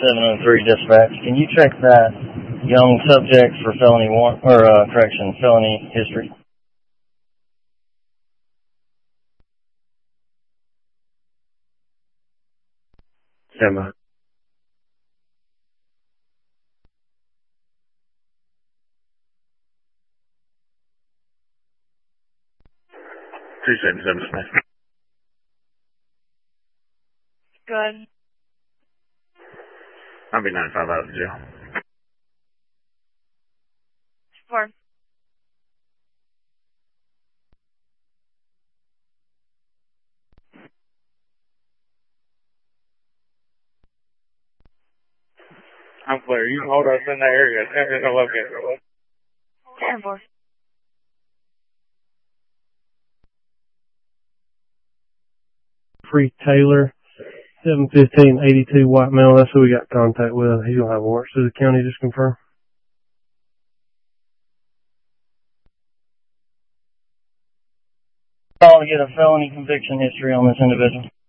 703 dispatch. Can you check that young subject for felony history? Emma. 277. Good. I'll be 95 out of the jail. 4. I'm clear. You can hold us in the area. Okay. 10-4. Free Taylor, 71582 white male. That's who we got contact with. He don't have warrants through the county, just confirm. Call to get a felony conviction history on this individual.